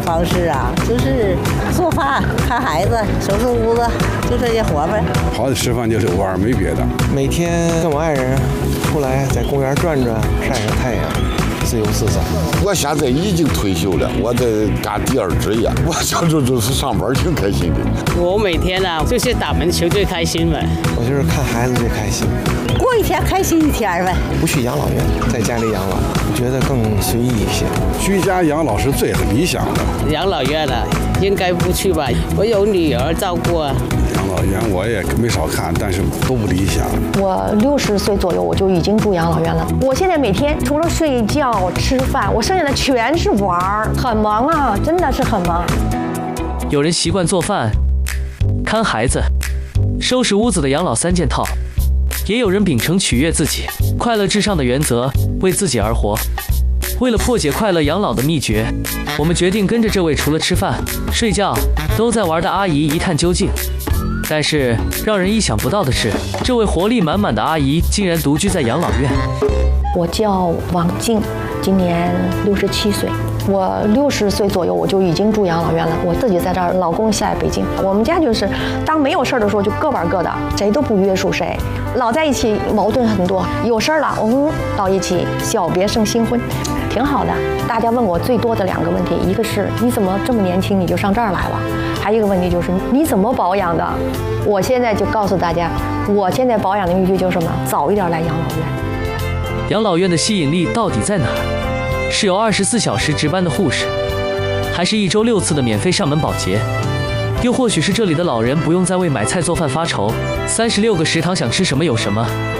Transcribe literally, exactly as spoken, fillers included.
方式啊，就是做饭、看孩子、收拾屋子，就这些活呗。 好的吃饭就是偶尔，没别的。 每天跟我爱人出来在公园转转，晒晒太阳，自由自在。 我现在已经退休了，我在干第二职业，我想着就是上班挺开心的。 我每天啊，就是打门球最开心了。 我就是看孩子最开心。 过一天开心一天呗。 不去养老院，在家里养老，我觉得更随意一些。 居家养老是最理想的。 养老院啊，应该不去吧？我有女儿照顾啊。 养老院我也没少看，但是都不理想。 我六十岁左右我就已经住养老院了。我现在每天除了睡觉、吃饭，我剩下的全是玩儿，很忙啊，真的是很忙。 有人习惯做饭、看孩子、收拾屋子的养老三件套，也有人秉承取悦自己、快乐至上的原则，为自己而活。为了破解快乐养老的秘诀，我们决定跟着这位除了吃饭、睡觉都在玩的阿姨一探究竟。但是让人意想不到的是，这位活力满满的阿姨竟然独居在养老院。 我叫王静，今年六十七岁。我六十岁左右我就已经住养老院了，我自己在这儿，老公下北京。我们家就是当没有事儿的时候就各玩各的，谁都不约束谁，老在一起矛盾很多。有事儿了，我们到一起，小别胜新婚，挺好的。大家问我最多的两个问题，一个是你怎么这么年轻你就上这儿来了，还有一个问题就是你怎么保养的。我现在就告诉大家，我现在保养的秘诀就是什么？早一点来养老院。 养老院的吸引力到底在哪儿？是有二十四小时值班的护士，还是一周六次的免费上门保洁？又或许是这里的老人不用再为买菜做饭发愁，三十六个食堂想吃什么有什么。